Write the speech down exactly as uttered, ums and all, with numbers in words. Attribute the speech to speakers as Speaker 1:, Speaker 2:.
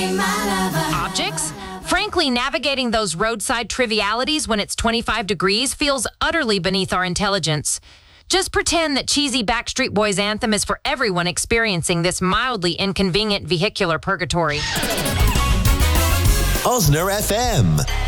Speaker 1: Objects? Frankly, navigating those roadside trivialities when it's twenty-five degrees feels utterly beneath our intelligence. Just pretend that cheesy Backstreet Boys anthem is for everyone experiencing this mildly inconvenient vehicular purgatory.
Speaker 2: Osner F M.